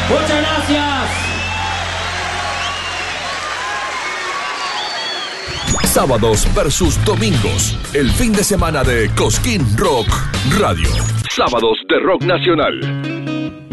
Muchas gracias. Sábados versus domingos. El fin de semana de Cosquín Rock Radio. Sábados de rock nacional.